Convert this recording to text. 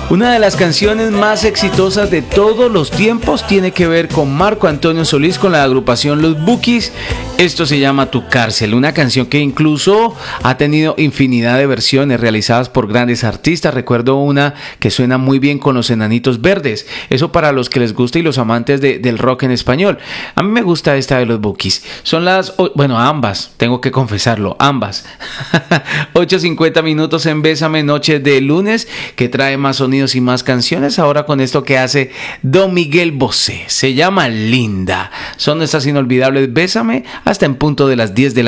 Una de las canciones más exitosas de todos los tiempos tiene que ver con Marco Antonio Solís, con la agrupación Los Bukis. Esto se llama Tu Cárcel, una canción que incluso ha tenido infinidad de versiones realizadas por grandes artistas. Recuerdo una que suena muy bien con Los Enanitos Verdes. Eso para los que les gusta y los amantes del rock en español. A mí me gusta esta de Los Bukis. Son ambas, tengo que confesarlo, ambas. 8:50 minutos en Bésame, noche de lunes, que trae más sonidos y más canciones. Ahora con esto que hace Don Miguel Bosé. Se llama Linda. Son estas inolvidables Bésame hasta en punto de las 10 de la